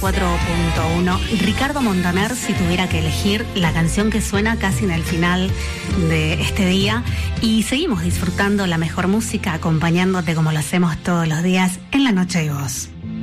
104.1. Ricardo Montaner, si tuviera que elegir la canción que suena casi en el final de este día. Y seguimos disfrutando la mejor música, acompañándote como lo hacemos todos los días en La Noche y Voz.